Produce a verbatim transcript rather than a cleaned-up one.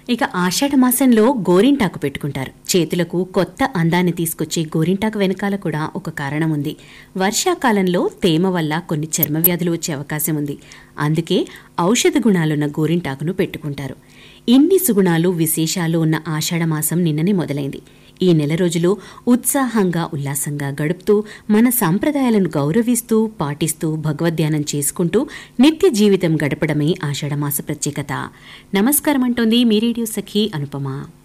ఇక ఆషాఢ మాసంలో గోరింటాకు పెట్టుకుంటారు. చేతులకు కొత్త అందాన్ని తీసుకొచ్చే గోరింటాకు వెనకాల కూడా ఒక కారణం ఉంది. వర్షాకాలంలో తేమ వల్ల కొన్ని చర్మ వ్యాధులు వచ్చే అవకాశం ఉంది. అందుకే ఔషధ గుణాలున్న గోరింటాకును పెట్టుకుంటారు. ఇన్ని సుగుణాలు విశేషాలు ఉన్న ఆషాఢ మాసం నిన్ననే మొదలైంది. ఈ నెల రోజులు ఉత్సాహంగా ఉల్లాసంగా గడుపుతూ మన సంప్రదాయాలను గౌరవిస్తూ పాటిస్తూ భగవద్ధ్యానం చేసుకుంటూ నిత్య జీవితం గడపడమే ఆషాఢమాస ప్రత్యేకత. నమస్కారం అంటోంది మీ రేడియో సఖి అనుపమ.